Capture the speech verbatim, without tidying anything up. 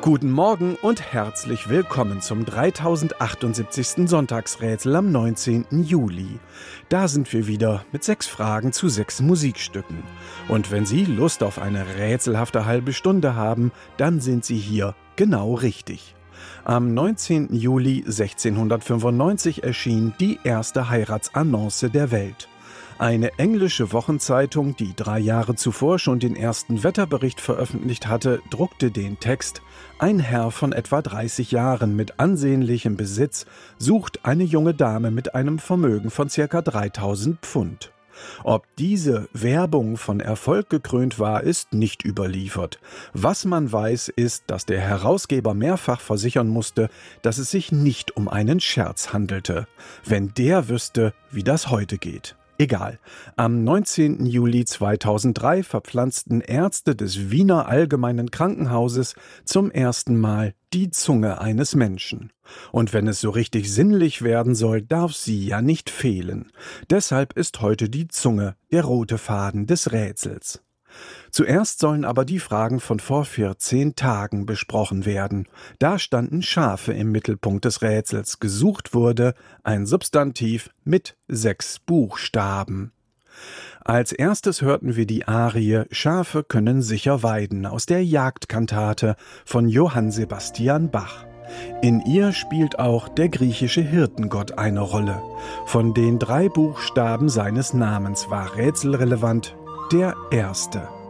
Guten Morgen und herzlich willkommen zum dreitausendachtundsiebenzigsten Sonntagsrätsel am neunzehnten Juli. Da sind wir wieder mit sechs Fragen zu sechs Musikstücken. Und wenn Sie Lust auf eine rätselhafte halbe Stunde haben, dann sind Sie hier genau richtig. Am neunzehnten Juli sechzehnhundertfünfundneunzig erschien die erste Heiratsannonce der Welt. Eine englische Wochenzeitung, die drei Jahre zuvor schon den ersten Wetterbericht veröffentlicht hatte, druckte den Text: Ein Herr von etwa dreißig Jahren mit ansehnlichem Besitz sucht eine junge Dame mit einem Vermögen von ca. dreitausend Pfund. Ob diese Werbung von Erfolg gekrönt war, ist nicht überliefert. Was man weiß, ist, dass der Herausgeber mehrfach versichern musste, dass es sich nicht um einen Scherz handelte. Wenn der wüsste, wie das heute geht. Egal. Am neunzehnten Juli zweitausenddrei verpflanzten Ärzte des Wiener Allgemeinen Krankenhauses zum ersten Mal die Zunge eines Menschen. Und wenn es so richtig sinnlich werden soll, darf sie ja nicht fehlen. Deshalb ist heute die Zunge der rote Faden des Rätsels. Zuerst sollen aber die Fragen von vor vierzehn Tagen besprochen werden. Da standen Schafe im Mittelpunkt des Rätsels. Gesucht wurde ein Substantiv mit sechs Buchstaben. Als erstes hörten wir die Arie »Schafe können sicher weiden« aus der Jagdkantate von Johann Sebastian Bach. In ihr spielt auch der griechische Hirtengott eine Rolle. Von den drei Buchstaben seines Namens war rätselrelevant der erste.